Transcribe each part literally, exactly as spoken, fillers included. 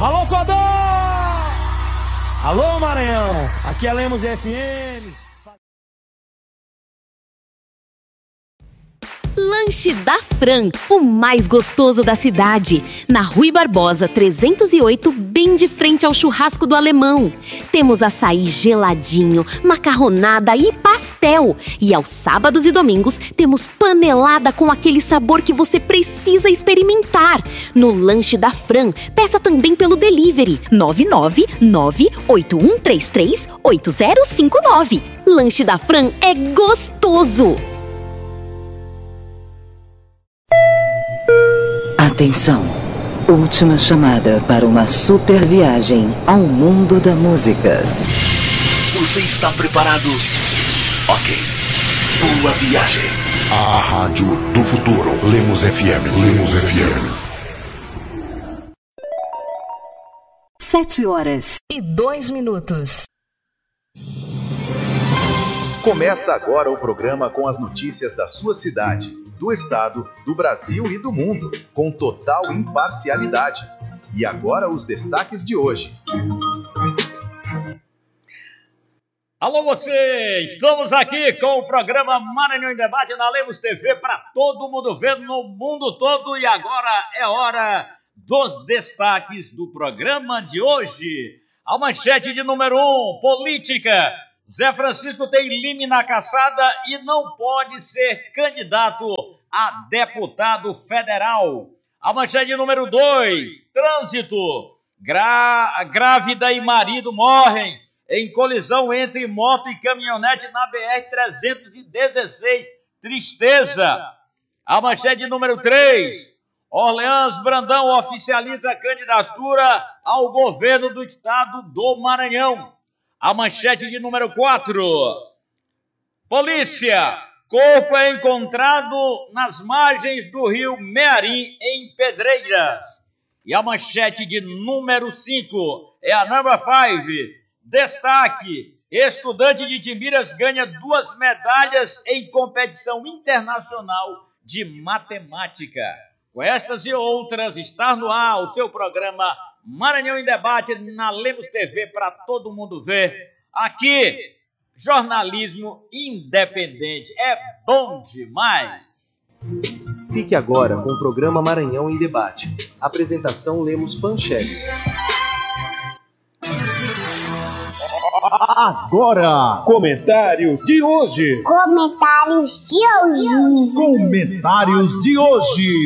Alô, Codó! Alô, Maranhão! Aqui é Lemos F M. Lanche da Fran, o mais gostoso da cidade. Na Rui Barbosa trezentos e oito, bem de frente ao churrasco do Alemão. Temos açaí geladinho, macarronada e pastel. E aos sábados e domingos temos panelada com aquele sabor que você precisa experimentar. No Lanche da Fran, peça também pelo delivery nove nove nove oito um três três oito zero cinco nove. Lanche da Fran é gostoso! Atenção! Última chamada para uma super viagem ao mundo da música. Você está preparado? Ok. Boa viagem. A Rádio do Futuro. Lemos F M. Lemos F M. Sete horas e dois minutos. Começa agora o programa com as notícias da sua cidade, do estado, do Brasil e do mundo, com total imparcialidade. E agora os destaques de hoje. Alô você, estamos aqui com o programa Maranhão em Debate na Lemos T V para todo mundo ver no mundo todo. E agora é hora dos destaques do programa de hoje. A manchete de número um, política. Zé Francisco tem lime na caçada e não pode ser candidato a deputado federal. A manchete número dois, trânsito. Gra- grávida e marido morrem em colisão entre moto e caminhonete na B R trezentos e dezesseis. Tristeza. A manchete número três, Orleans Brandão oficializa a candidatura ao governo do estado do Maranhão. A manchete de número quatro. Polícia. Corpo é encontrado nas margens do rio Mearim, em Pedreiras. E a manchete de número cinco é a number five. Destaque. Estudante de Timbiras ganha duas medalhas em competição internacional de matemática. Com estas e outras, está no ar o seu programa Maranhão em Debate na Lemos T V para todo mundo ver. Aqui, jornalismo independente. É bom demais. Fique agora com o programa Maranhão em Debate. Apresentação Lemos Pancheles. Agora, comentários de hoje. Comentários de hoje. Comentários de hoje.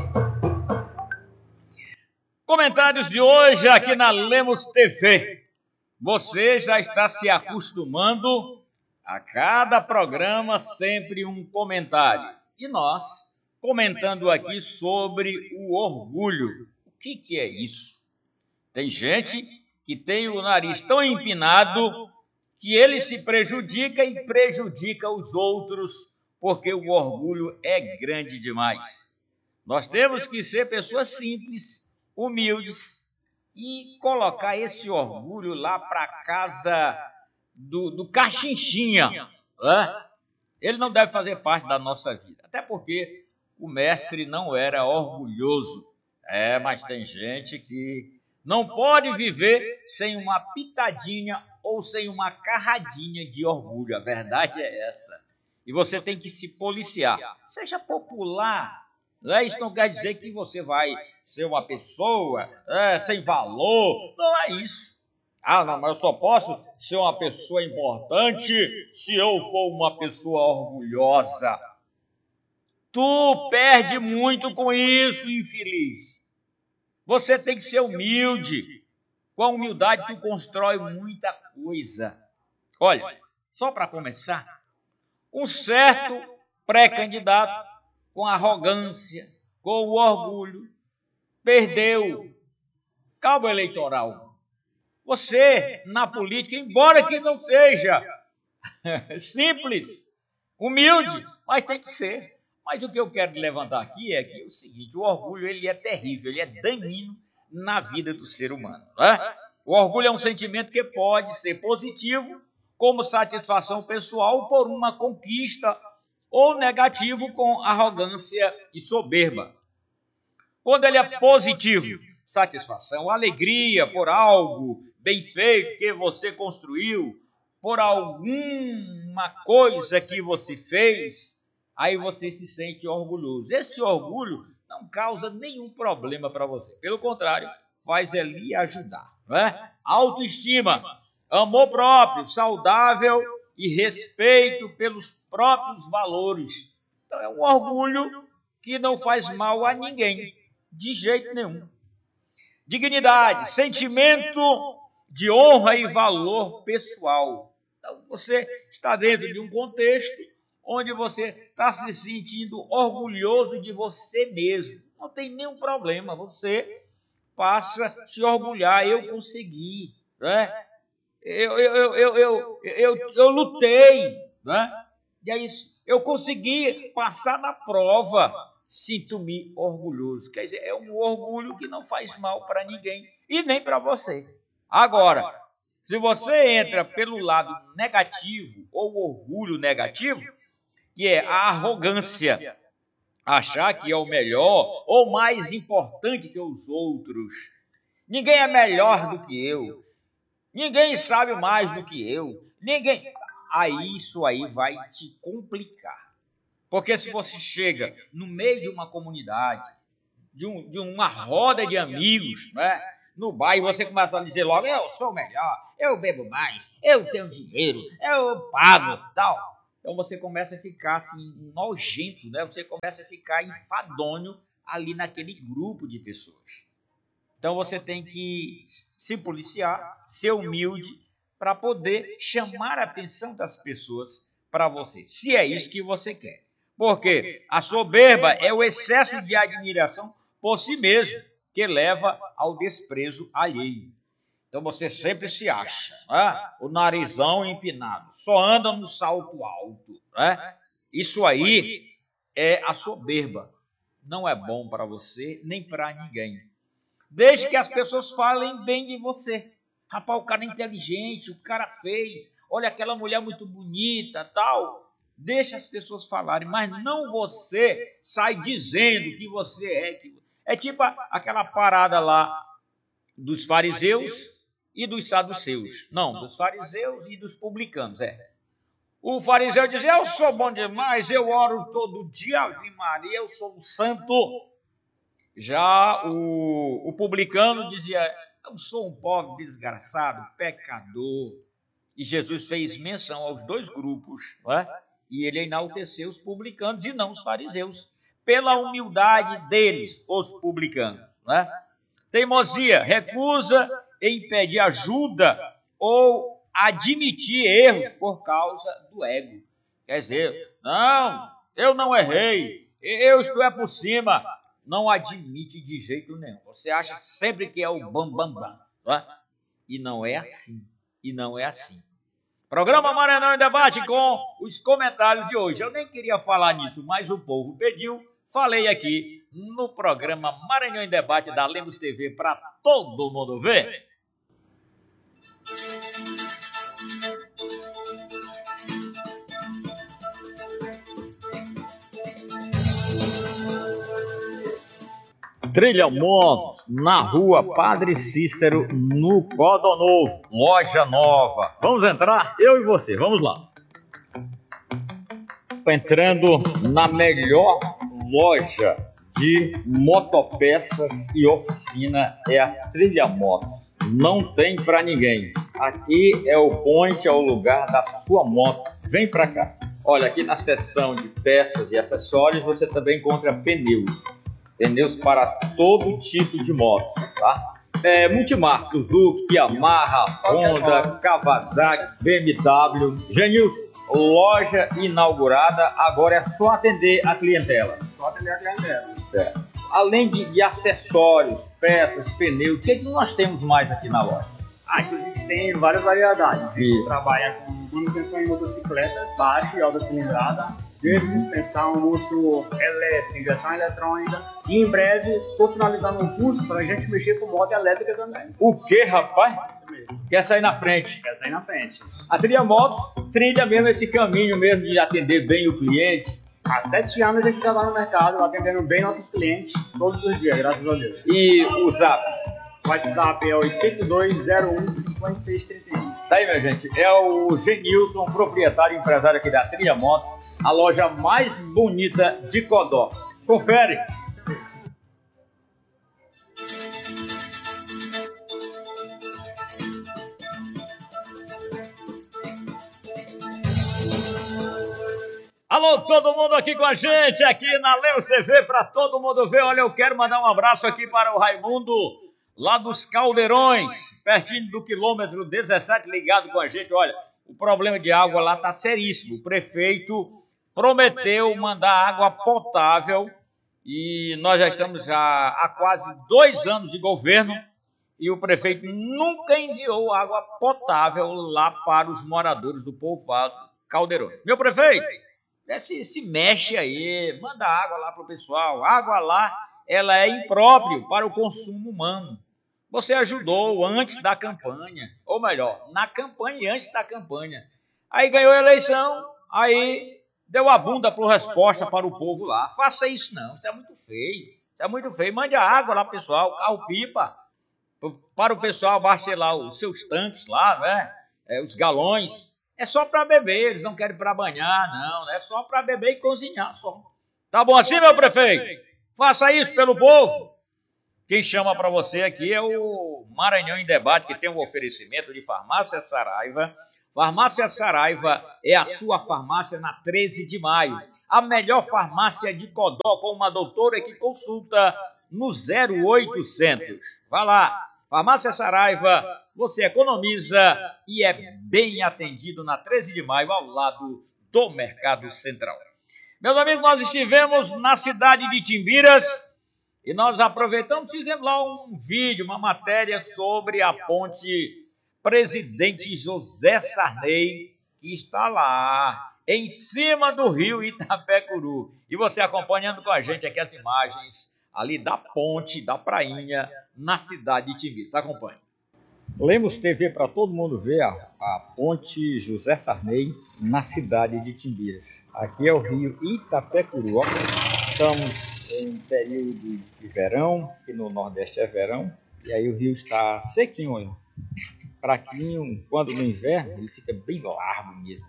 Comentários de hoje aqui na Lemos T V. Você já está se acostumando a cada programa sempre um comentário. E nós comentando aqui sobre o orgulho. O que, que é isso? Tem gente que tem o nariz tão empinado que ele se prejudica e prejudica os outros porque o orgulho é grande demais. Nós temos que ser pessoas simples, humildes e colocar esse orgulho lá para a casa do, do cachinchinha. Né? Ele não deve fazer parte da nossa vida, até porque o mestre não era orgulhoso. É, mas tem gente que não pode viver sem uma pitadinha ou sem uma carradinha de orgulho. A verdade é essa. E você tem que se policiar. Seja popular. Né? Isso não quer dizer que você vai ser uma pessoa é, sem valor. Não é isso. Ah, não, mas eu só posso ser uma pessoa importante se eu for uma pessoa orgulhosa. Tu perde muito com isso, infeliz. Você tem que ser humilde. Com a humildade, tu constrói muita coisa. Olha, só para começar, um certo pré-candidato com arrogância, com o orgulho, perdeu cabo eleitoral. Você, na política, embora que não seja simples, humilde, mas tem que ser. Mas o que eu quero levantar aqui é que é o seguinte, o orgulho ele é terrível, ele é danino na vida do ser humano. Né? O orgulho é um sentimento que pode ser positivo, como satisfação pessoal por uma conquista, ou negativo com arrogância e soberba. Quando ele é positivo, satisfação, alegria por algo bem feito que você construiu, por alguma coisa que você fez, aí você se sente orgulhoso. Esse orgulho não causa nenhum problema para você. Pelo contrário, faz ele lhe ajudar. Não é? Autoestima, amor próprio, saudável e respeito pelos próprios valores. Então é um orgulho que não faz mal a ninguém, de jeito nenhum. Dignidade, sentimento de honra e valor pessoal. Então você está dentro de um contexto onde você está se sentindo orgulhoso de você mesmo. Não tem nenhum problema, você passa a se orgulhar. Eu consegui, né? eu, eu, eu, eu, eu, eu, eu lutei, né? E é isso, eu consegui passar na prova, sinto-me orgulhoso. Quer dizer, é um orgulho que não faz mal para ninguém e nem para você. Agora, se você entra pelo lado negativo ou orgulho negativo, que é a arrogância, achar que é o melhor ou mais importante que os outros. Ninguém é melhor do que eu. Ninguém sabe mais do que eu. Ninguém... Aí isso aí vai te complicar. Porque se você chega no meio de uma comunidade, de, um, de uma roda de amigos, né? No bairro, você começa a dizer logo, eu sou melhor, eu bebo mais, eu tenho dinheiro, eu pago, tal. Então você começa a ficar assim, nojento, né? Você começa a ficar enfadonho ali naquele grupo de pessoas. Então você tem que se policiar, ser humilde, para poder chamar a atenção das pessoas para você, se é isso que você quer. Porque a soberba é o excesso de admiração por si mesmo, que leva ao desprezo alheio. Então você sempre se acha, né? O narizão empinado, só anda no salto alto. Né? Isso aí é a soberba. Não é bom para você, nem para ninguém. Desde que as pessoas falem bem de você. Rapaz, o cara é inteligente, o cara fez, olha aquela mulher muito bonita, tal. Deixa as pessoas falarem, mas não você sai dizendo que você é. Que... É tipo aquela parada lá dos fariseus e dos saduceus. Não, dos fariseus e dos publicanos, é. O fariseu dizia, eu sou bom demais, eu oro todo dia, Ave Maria, eu sou um santo. Já o, o publicano dizia, eu sou um pobre desgraçado, pecador. E Jesus fez menção aos dois grupos, não é? E ele enalteceu os publicanos e não os fariseus, pela humildade deles, os publicanos. Não é? Teimosia, recusa em pedir ajuda ou admitir erros por causa do ego. Quer dizer, não, eu não errei, eu estou é por cima. Não admite de jeito nenhum. Você acha sempre que é o bam, bam, bam. Não é? E não é assim. E não é assim. Programa Maranhão em Debate com os comentários de hoje. Eu nem queria falar nisso, mas o povo pediu. Falei aqui no programa Maranhão em Debate da Lemos T V para todo mundo ver. Trilha Moto, na rua Padre Cícero, no Codonovo, loja nova. Vamos entrar? Eu e você, vamos lá. Entrando na melhor loja de motopeças e oficina, é a Trilha Motos. Não tem pra ninguém. Aqui é o point, é o lugar da sua moto. Vem pra cá. Olha, aqui na seção de peças e acessórios você também encontra pneus. Pneus para todo tipo de motos, tá? É, multimarca, Suzuki, Yamaha, Honda, Kawasaki, B M W. Genilson, loja inaugurada, agora é só atender a clientela. Só atender a clientela. Certo. Além de, de acessórios, peças, pneus, o que, é que nós temos mais aqui na loja? Ah, aqui a gente tem várias variedades. A gente Isso. trabalha com manutenção em motocicletas, baixa e alta cilindrada, de suspensão, motor elétrica, injeção eletrônica. E em breve estou finalizando um curso para a gente mexer com moto elétrica também. O que, rapaz? Isso mesmo. Quer sair na frente? Quer sair na frente. A Trilha Motos trilha mesmo esse caminho mesmo de atender bem o cliente, Há sete anos a gente já está no mercado, atendendo bem nossos clientes todos os dias, graças a Deus. E o Zap? O WhatsApp é oito dois zero um cinco seis três um. Tá aí, minha gente. É o Genilson, proprietário e empresário aqui da Trilha Motos, a loja mais bonita de Codó. Confere. Alô, todo mundo aqui com a gente, aqui na Lemos T V, para todo mundo ver. Olha, eu quero mandar um abraço aqui para o Raimundo, lá dos Caldeirões, pertinho do quilômetro dezessete, ligado com a gente. Olha, o problema de água lá está seríssimo. O prefeito prometeu mandar água potável e nós já estamos já há quase dois anos de governo e o prefeito nunca enviou água potável lá para os moradores do povoado Caldeirões. Meu prefeito, se, se mexe aí, manda água lá para o pessoal. Água lá, ela é impróprio para o consumo humano. Você ajudou antes da campanha, ou melhor, na campanha e antes da campanha. Aí ganhou a eleição, aí deu a bunda por resposta para o povo lá. Faça isso não, isso é muito feio. Isso é muito feio. Mande a água lá, pessoal, carro-pipa, para o pessoal abastecer lá os seus tanques lá, né? É, os galões. É só para beber, eles não querem para banhar, não. É só para beber e cozinhar, só. Tá bom assim, meu prefeito? Faça isso pelo povo. Quem chama para você aqui é o Maranhão em Debate, que tem um oferecimento de Farmácia Saraiva. Farmácia Saraiva é a sua farmácia na treze de maio. A melhor farmácia de Codó, com uma doutora que consulta no zero oitocentos. Vá lá, Farmácia Saraiva, você economiza e é bem atendido na treze de maio, ao lado do Mercado Central. Meus amigos, nós estivemos na cidade de Timbiras e nós aproveitamos, fizemos lá um vídeo, uma matéria sobre a ponte Presidente José Sarney, que está lá, em cima do rio Itapecuru. E você acompanhando com a gente aqui as imagens ali da ponte, da prainha, na cidade de Timbiras. Acompanhe. Lemos T V para todo mundo ver a, a ponte José Sarney na cidade de Timbiras. Aqui é o rio Itapecuru. Estamos em período de verão, que no Nordeste é verão, e aí o rio está sequinho, olha. Fraquinho, quando no inverno ele fica bem largo mesmo.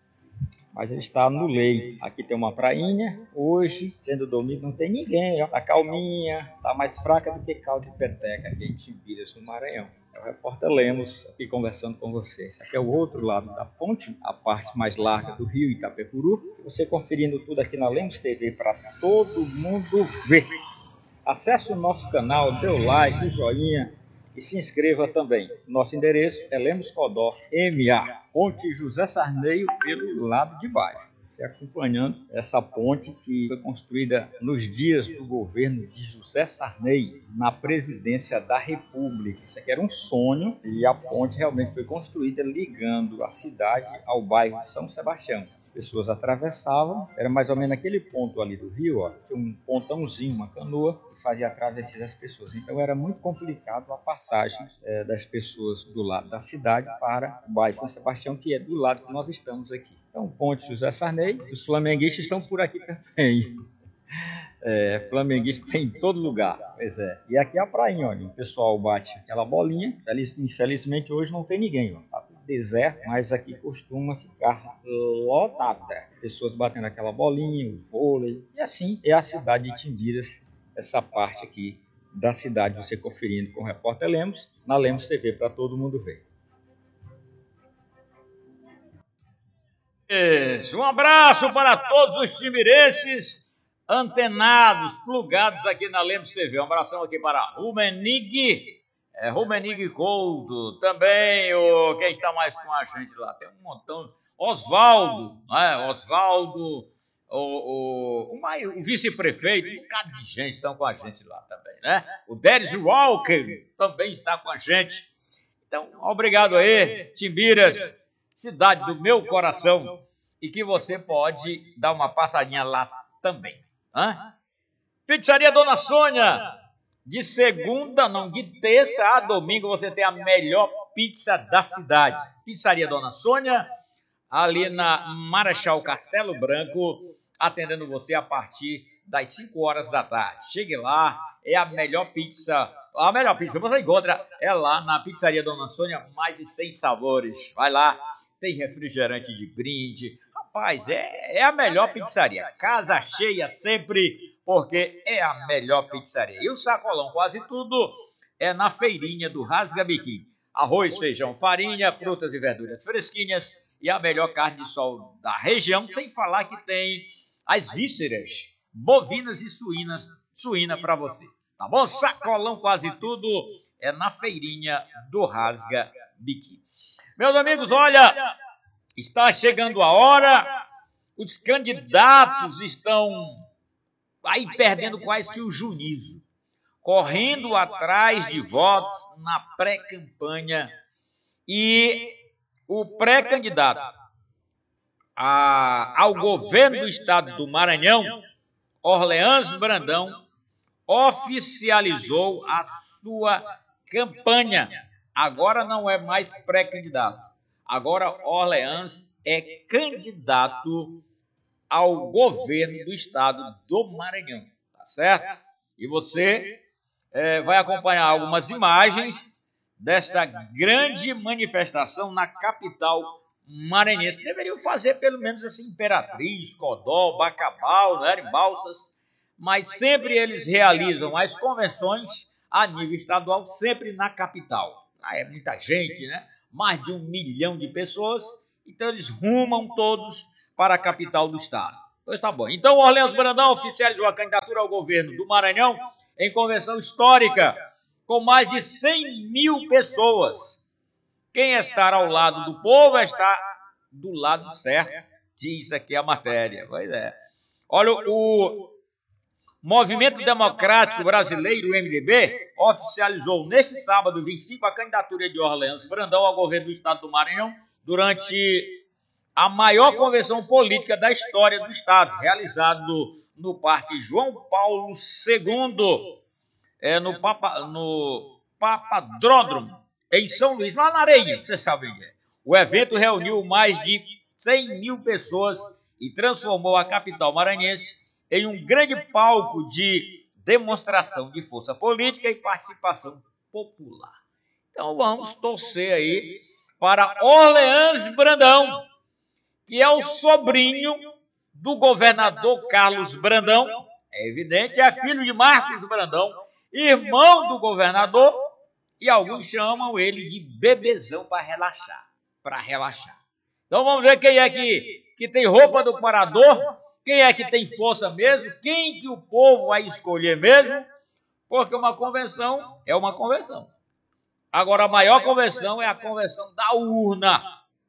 Mas ele está no leito. Aqui tem uma prainha. Hoje, sendo domingo, não tem ninguém. Está calminha, está mais fraca do que caldo de peteca aqui em Timbiras, no Maranhão. É o repórter Lemos aqui conversando com vocês. Aqui é o outro lado da ponte, a parte mais larga do rio Itapecuru. Você conferindo tudo aqui na Lemos T V para todo mundo ver. Acesse o nosso canal, dê o like, o joinha e se inscreva também. Nosso endereço é Lemos Codó, M A, Ponte José Sarney, pelo lado de baixo. Você acompanhando essa ponte que foi construída nos dias do governo de José Sarney, na presidência da República. Isso aqui era um sonho e a ponte realmente foi construída ligando a cidade ao bairro de São Sebastião. As pessoas atravessavam, era mais ou menos aquele ponto ali do rio, ó, tinha um pontãozinho, uma canoa, fazia a travessia das pessoas. Então era muito complicado a passagem é, das pessoas do lado da cidade para o bairro São Sebastião, que é do lado que nós estamos aqui. Então, Ponte José Sarney, os flamenguistas estão por aqui também. É, flamenguista tem em todo lugar, pois é. E aqui é a prainha, olha, o pessoal bate aquela bolinha. Infelizmente hoje não tem ninguém, ó. Tá tudo deserto, mas aqui costuma ficar lotada. Pessoas batendo aquela bolinha, o vôlei. E assim é a cidade de Timbiras, essa parte aqui da cidade, você conferindo com o repórter Lemos, na Lemos T V, para todo mundo ver. Isso, um abraço para todos os timbirenses antenados, plugados aqui na Lemos T V. Um abração aqui para Rumenig, é, Rumenig Couto, também o, quem está mais com a gente lá, tem um montão, Oswaldo, né? Oswaldo, O, o, o, o vice-prefeito, um bocado de gente estão com a gente lá também, né? O Déris Walker também está com a gente. Então, obrigado aí, Timbiras, cidade do meu coração, e que você pode dar uma passadinha lá também. Hã? Pizzaria Dona Sônia, de segunda, não, de terça a domingo, você tem a melhor pizza da cidade. Pizzaria Dona Sônia, ali na Marechal Castelo Branco, atendendo você a partir das cinco horas da tarde. Chegue lá, é a melhor pizza, a melhor pizza você encontra é lá na Pizzaria Dona Sônia, mais de cem sabores. Vai lá, tem refrigerante de brinde. Rapaz, é, é a melhor pizzaria. Casa cheia sempre, porque é a melhor pizzaria. E o sacolão, quase tudo, é na feirinha do Rasga Biquinho. Arroz, feijão, farinha, frutas e verduras fresquinhas e a melhor carne de sol da região, sem falar que tem as vísceras bovinas e suínas, suína para você. Tá bom? Sacolão, quase tudo, é na feirinha do Rasga Biquinho. Meus amigos, olha, está chegando a hora, os candidatos estão aí perdendo quase que o juízo, correndo atrás de votos na pré-campanha, e o pré-candidato ao governo do estado do Maranhão, Orleans Brandão, oficializou a sua campanha. Agora não é mais pré-candidato. Agora Orleans é candidato ao governo do estado do Maranhão. Tá certo? E você é, vai acompanhar algumas imagens desta grande manifestação na capital maranhense. Deveriam fazer pelo menos assim, Imperatriz, Codó, Bacabal, né, em Balsas, mas sempre eles realizam as convenções a nível estadual, sempre na capital. Ah, é muita gente, né? Mais de um milhão de pessoas, então eles rumam todos para a capital do estado. Pois tá bom. Então, Orleans Brandão oficializou a candidatura ao governo do Maranhão em convenção histórica, com mais de cem mil pessoas. Quem estar ao lado do povo está do lado certo, diz aqui a matéria. Pois é. Olha, o Movimento Democrático Brasileiro, o M D B, oficializou neste sábado, vinte e cinco, a candidatura de Orleans Brandão ao governo do estado do Maranhão durante a maior convenção política da história do estado, realizado no Parque João Paulo segundo, é, no, Papa, no Papadródromo, em São Luís, lá na Areia, você sabe onde é. O evento reuniu mais de cem mil pessoas e transformou a capital maranhense em um grande palco de demonstração de força política e participação popular. Então vamos torcer aí para Orleans Brandão, que é o sobrinho do governador Carlos Brandão, é evidente, é filho de Marcos Brandão, irmão do governador, e alguns chamam ele de bebezão para relaxar, para relaxar. Então vamos ver quem é que, que tem roupa do parador, quem é que tem força mesmo, quem que o povo vai escolher mesmo, porque uma convenção é uma convenção. Agora a maior convenção é a convenção da urna.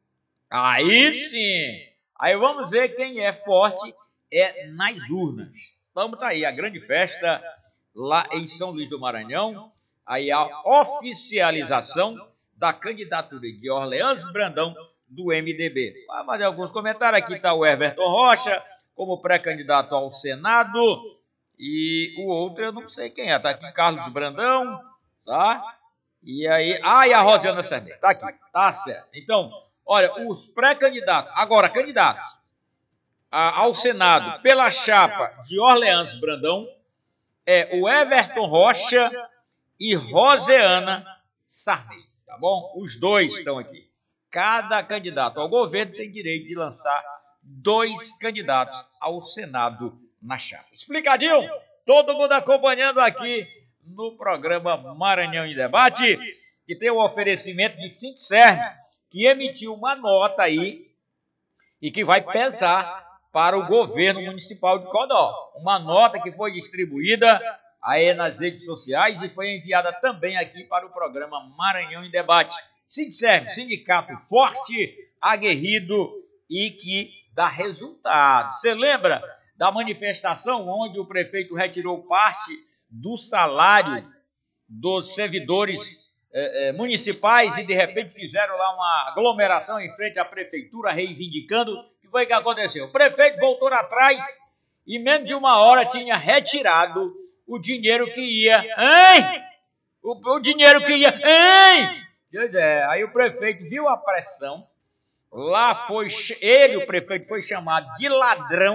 Aí sim, aí vamos ver quem é forte é nas urnas. Vamos tá aí, a grande festa lá em São Luís do Maranhão, aí a oficialização da candidatura de Orleans Brandão do M D B. Vai fazer alguns comentários, aqui está o Everton Rocha, como pré-candidato ao Senado, e o outro eu não sei quem é, tá aqui Carlos Brandão, tá? E aí, ah, e a Rosiana Cerneira, tá aqui, tá certo. Então, olha, os pré-candidatos, agora candidatos a, ao Senado pela chapa de Orleans Brandão, é o Everton Rocha e Rosiana Sarney, tá bom? Os dois estão aqui. Cada candidato ao governo tem direito de lançar dois candidatos ao Senado na chapa. Explicadinho? Todo mundo acompanhando aqui no programa Maranhão em Debate, que tem o oferecimento de Sintserv, que emitiu uma nota aí e que vai pesar para o governo municipal de Codó. Uma nota que foi distribuída aí nas redes sociais e foi enviada também aqui para o programa Maranhão em Debate. Sintserv, sindicato forte, aguerrido e que dá resultado. Você lembra da manifestação onde o prefeito retirou parte do salário dos servidores eh, eh, municipais e de repente fizeram lá uma aglomeração em frente à prefeitura reivindicando? O que foi que aconteceu? O prefeito voltou atrás e em menos de uma hora tinha retirado o dinheiro que ia. Hein? O, o dinheiro que ia. Hein? Pois é, aí o prefeito viu a pressão. Lá foi ele, o prefeito, foi chamado de ladrão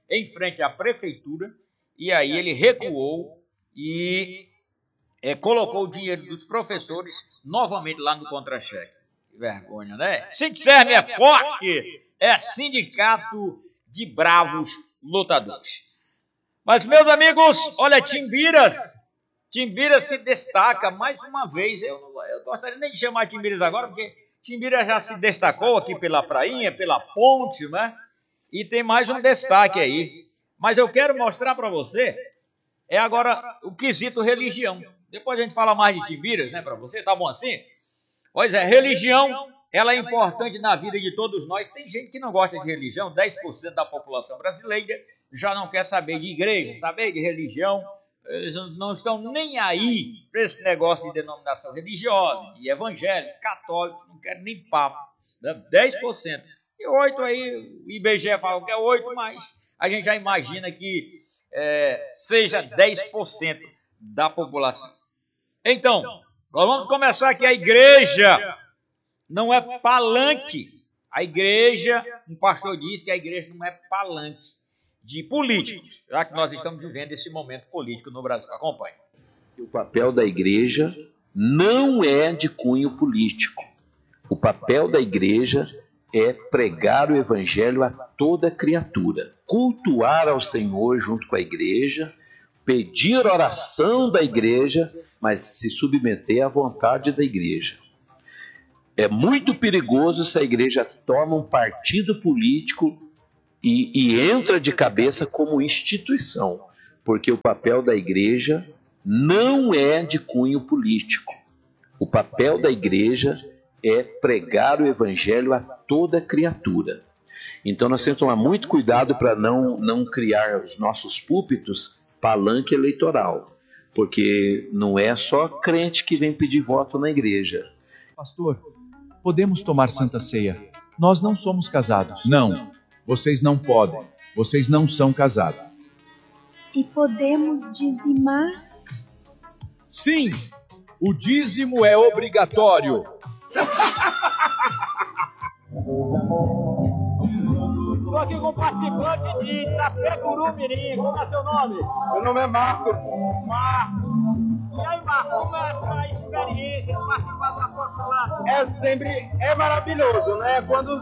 em frente à prefeitura, e aí ele recuou e é, colocou o dinheiro dos professores novamente lá no contra-cheque. Que vergonha, né? Sindicerme é forte, é sindicato de bravos lutadores. Mas, meus amigos, olha, Timbiras, Timbiras se destaca mais uma vez. Eu não eu gostaria nem de chamar Timbiras agora, porque Timbiras já se destacou aqui pela prainha, pela ponte, né? E tem mais um destaque aí. Mas eu quero mostrar para você, é agora o quesito religião. Depois a gente fala mais de Timbiras, né, para você, tá bom assim? Pois é, religião, ela é importante na vida de todos nós. Tem gente que não gosta de religião, dez por cento da população brasileira já não quer saber de igreja, saber de religião. Eles não estão nem aí para esse negócio de denominação religiosa, de evangélico, católico, não querem nem papo. Né? dez por cento. E oito por cento aí, o I B G E fala que é oito por cento, mas a gente já imagina que é, seja dez por cento da população. Então, nós vamos começar aqui. A igreja não é palanque. A igreja, um pastor disse que a igreja não é palanque de políticos, já que nós estamos vivendo esse momento político no Brasil. Acompanhe. O papel da igreja não é de cunho político. O papel da igreja é pregar o evangelho a toda criatura, cultuar ao Senhor junto com a igreja, pedir oração da igreja, mas se submeter à vontade da igreja. É muito perigoso se a igreja toma um partido político e, e entra de cabeça como instituição, porque o papel da igreja não é de cunho político. O papel da igreja é pregar o evangelho a toda criatura. Então nós temos que tomar muito cuidado para não, não criar os nossos púlpitos palanque eleitoral, porque não é só crente que vem pedir voto na igreja. Pastor, podemos tomar Santa Ceia. Nós não somos casados. Não, vocês não podem. Vocês não são casados. E podemos dizimar? Sim, o dízimo é obrigatório. Estou aqui com o participante de Itapecuru Mirim. Como é seu nome? Meu nome é Marco. Marco. E aí, Marco, como é essa experiência de participar do apostolado? É sempre, é maravilhoso, né? Quando,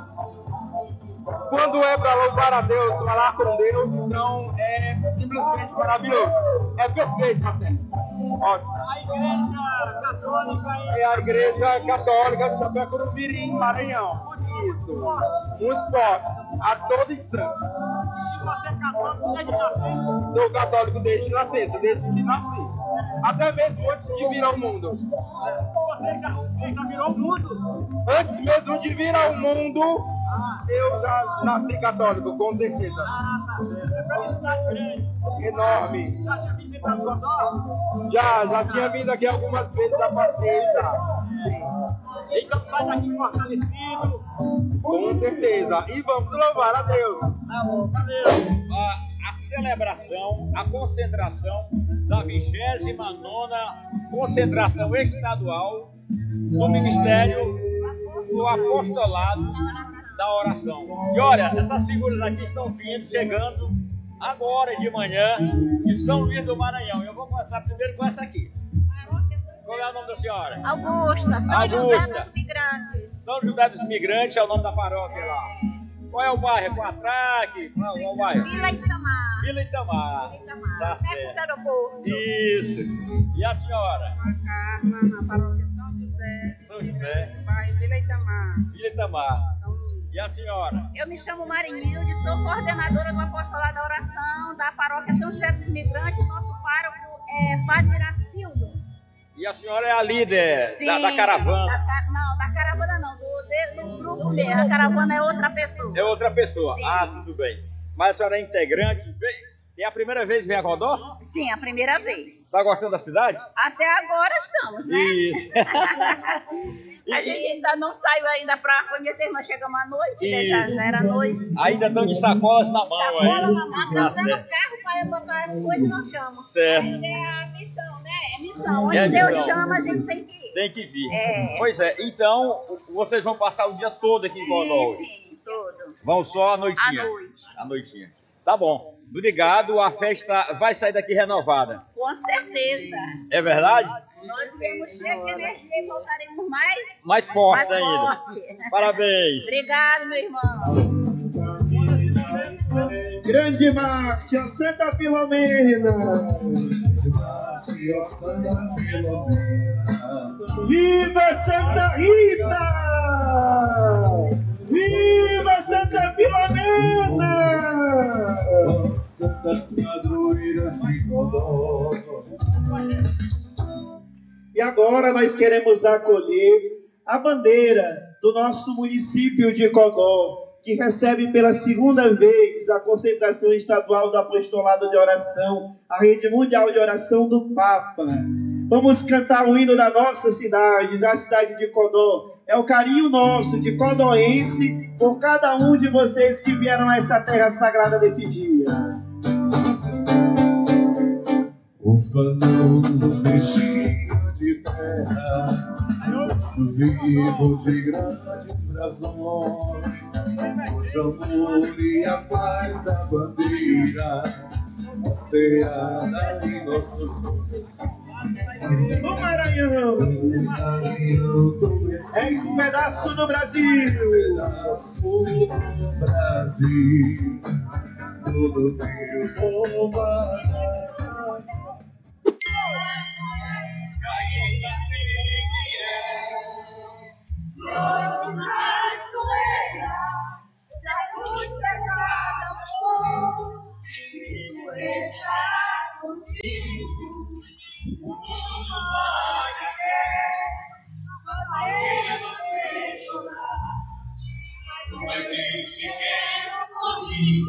quando é para louvar a Deus, falar com Deus, então é simplesmente maravilhoso. É perfeito até. Ótimo. A igreja católica é a igreja católica de Itapecuru Mirim, Maranhão. Isso. Muito forte, a todo instante. E você é católico desde nascença? Sou católico desde nascença, desde que nasci. Até mesmo antes de vir ao mundo. Você já, você já virou o mundo? Antes mesmo de vir ao mundo, ah. eu já nasci católico, com certeza. Ah, tá certo. É felicidade grande. Enorme. Já tinha visitado o Godó? Já, já tinha vindo aqui algumas vezes, já passei já. Então sai daqui fortalecido. Com certeza. E vamos louvar a Deus. Tá bom, valeu. A, a celebração, a concentração da vigésima nona concentração estadual do Ministério do Apostolado da Oração. E olha, essas figuras aqui estão vindo, chegando agora de manhã de São Luís do Maranhão. Eu vou começar primeiro com essa aqui. Qual é o nome da senhora? Augusta, São Augusta. José dos Migrantes. São José dos Migrantes é o nome da paróquia lá. Qual é o bairro? Qual é o atraque? Qual é o bairro? Vila Itamar. Vila Itamar. Vila Itamar. Tá Perto certo. do aeroporto. Isso. E a senhora? A Carla, na paróquia São José. São José. Bairro Vila Itamar. Vila Itamar. E a senhora? Eu me chamo Marinilde, sou coordenadora do Apostolado da Oração da paróquia São José dos Migrantes. Nosso pároco é Padre Iracildo. E a senhora é a líder Sim, da, da caravana? Da, não, da caravana não, do, de, do grupo mesmo. A caravana é outra pessoa. É outra pessoa. Sim. Ah, tudo bem. Mas a senhora é integrante? É a primeira vez que vem a Godó? Sim, a primeira vez. Está gostando da cidade? Até agora estamos, né? Isso. A gente ainda não saiu ainda para conhecer, nós chegamos à noite, né? Já, já era noite. Ainda estão de sacolas na mão. Sacola aí. na mão, para entrar no carro para botar as coisas e nós chamamos. Certo. É a missão, né? É missão. Onde É Deus missão. chama, a gente tem que ir. Tem que vir. É. Pois é, então vocês vão passar o dia todo aqui em Godó hoje? Sim, todo. Vão só à noitinha? À noite. À noitinha. Tá bom. Obrigado, a festa vai sair daqui renovada. Com certeza. É verdade? Nós viemos cheios de energia e voltaremos mais, mais fortes mais ainda. Forte. Parabéns. Obrigado, meu irmão. Grande marcha, Santa Filomena. Viva Santa Rita! Viva Santa Filomena! Santas padroeiras de Codó. E agora nós queremos acolher a bandeira do nosso município de Codó, que recebe pela segunda vez a concentração estadual do apostolado de oração, a rede mundial de oração do Papa. Vamos cantar o hino da nossa cidade, da cidade de Codó. É o carinho nosso de codóense por cada um de vocês que vieram a essa terra sagrada nesse dia. Ufanos vestidos de terra, subidos de grandes brasões, o amor e a paz da bandeira, seada em nossos corações. O Maranhão é esse pedaço do Brasil, pedaço do Brasil, todo meu povo abraça. Ainda se vier, noite mais doerá, da cruz pegada ao fogo, e deixar contigo. O mundo pode ver, fazer você chorar, mas nem sequer sorrir.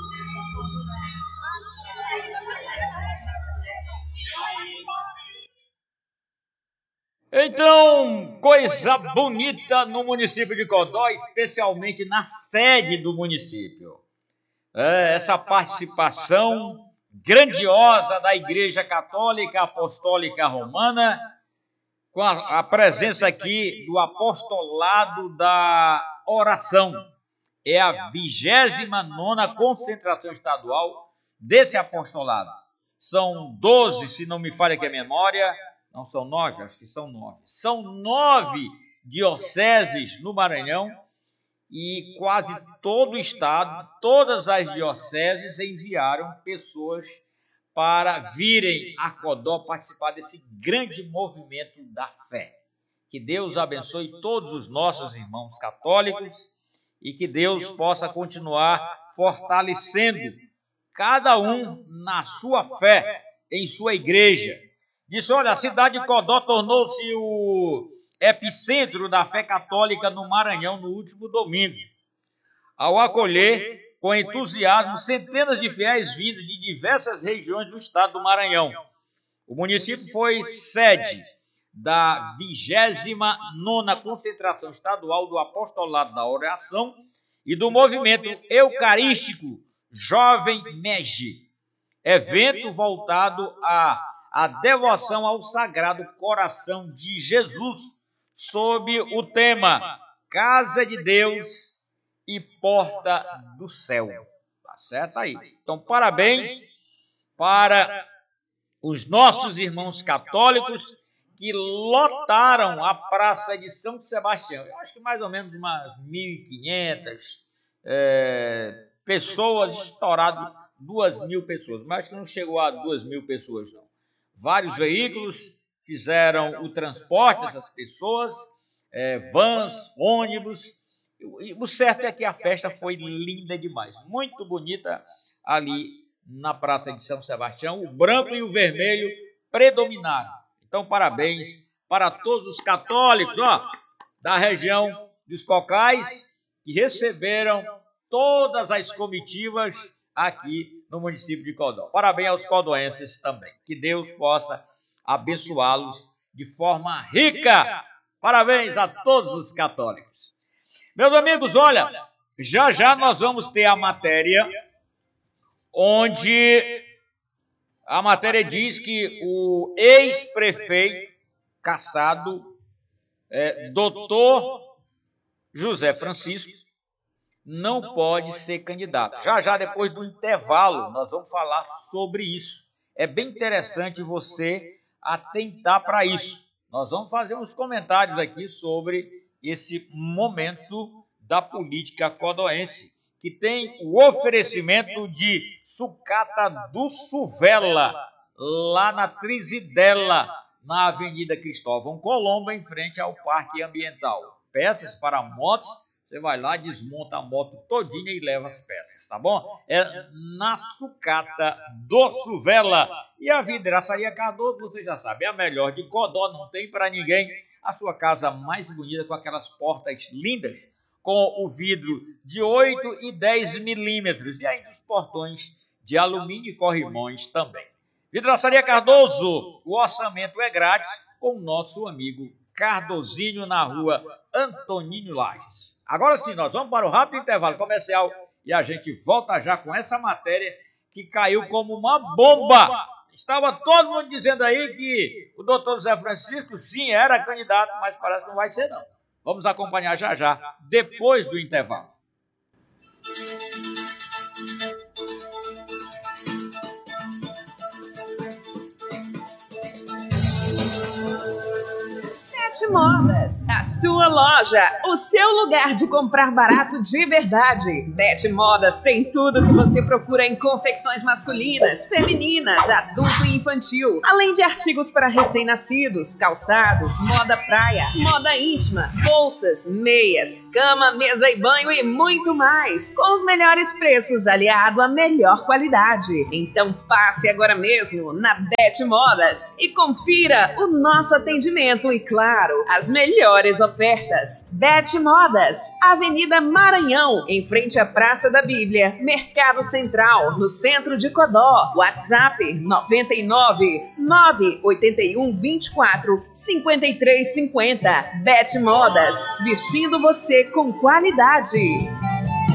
Então, coisa bonita no município de Codó, especialmente na sede do município. É, essa participação grandiosa da Igreja Católica Apostólica Romana, com a, a presença aqui do apostolado da oração. É a vigésima nona concentração estadual desse apostolado. São doze, se não me falha aqui a memória. Não são nove, acho que são nove. São nove dioceses no Maranhão e quase todo o estado, todas as dioceses enviaram pessoas para virem a Codó participar desse grande movimento da fé. Que Deus abençoe todos os nossos irmãos católicos e que Deus possa continuar fortalecendo cada um na sua fé, em sua igreja. Disse, olha, a cidade de Codó tornou-se o epicentro da fé católica no Maranhão no último domingo, ao acolher com entusiasmo centenas de fiéis vindos de diversas regiões do estado do Maranhão. O município foi sede da vigésima nona concentração estadual do apostolado da oração e do movimento eucarístico Jovem Mege, evento voltado a a devoção ao Sagrado Coração de Jesus, sob o tema Casa de Deus e Porta do Céu. Tá certo aí? Então, parabéns para os nossos irmãos católicos que lotaram a Praça de São Sebastião. Eu acho que mais ou menos umas mil e quinhentas é, pessoas, estourado duas mil pessoas, mas que não chegou a duas mil pessoas, não. Vários veículos fizeram o transporte dessas pessoas, é, vans, ônibus. E o certo é que a festa foi linda demais, muito bonita ali na Praça de São Sebastião. O branco e o vermelho predominaram. Então, parabéns para todos os católicos, ó, da região dos Cocais, que receberam todas as comitivas aqui no município de Codó. Parabéns aos codoenses também. Que Deus possa abençoá-los de forma rica. Parabéns a todos os católicos. Meus amigos, olha, já já nós vamos ter a matéria onde a matéria diz que o ex-prefeito cassado, é, doutor José Francisco, não pode ser candidato. Já já depois do intervalo nós vamos falar sobre isso. É bem interessante você atentar para isso. Nós vamos fazer uns comentários aqui sobre esse momento da política codoense, que tem o oferecimento de sucata do Suvela, lá na Trizidela, na Avenida Cristóvão Colombo, em frente ao Parque Ambiental. Peças para motos, você vai lá, desmonta a moto todinha e leva as peças, tá bom? É na sucata do Suvela. E a Vidraçaria Cardoso, você já sabe, é a melhor de Codó, não tem para ninguém. A sua casa mais bonita, com aquelas portas lindas, com o vidro de oito e dez milímetros, e ainda os portões de alumínio e corrimões também. Vidraçaria Cardoso, o orçamento é grátis, com o nosso amigo Cardozinho, na rua Antonino Lages. Agora sim, nós vamos para o rápido intervalo comercial e a gente volta já com essa matéria que caiu como uma bomba. Estava todo mundo dizendo aí que o doutor Zé Francisco, sim, era candidato, mas parece que não vai ser, não. Vamos acompanhar já já, depois do intervalo. Bete Modas, a sua loja, o seu lugar de comprar barato de verdade. Bete Modas tem tudo que você procura em confecções masculinas, femininas, adulto e infantil, além de artigos para recém-nascidos, calçados, moda praia, moda íntima, bolsas, meias, cama, mesa e banho e muito mais, com os melhores preços aliado à melhor qualidade. Então passe agora mesmo na Bete Modas e confira o nosso atendimento e, claro, as melhores ofertas. Bete Modas, Avenida Maranhão, em frente à Praça da Bíblia, Mercado Central, no centro de Codó. WhatsApp noventa e nove, nove oito um, vinte e quatro, cinquenta e três cinquenta. Bete Modas, vestindo você com qualidade.